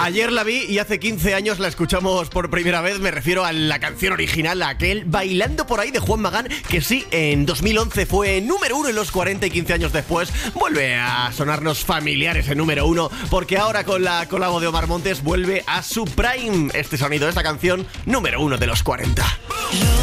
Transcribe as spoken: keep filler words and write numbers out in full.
Ayer la vi y hace quince años la escuchamos por primera vez. Me refiero a la canción original, aquel Bailando por ahí de Juan Magán, que sí, en dos mil once fue número uno en los cuarenta y quince años después vuelve a sonarnos familiares en número uno, porque ahora con la colabo de Omar Montes vuelve a su prime este sonido, esta canción número uno de los cuarenta.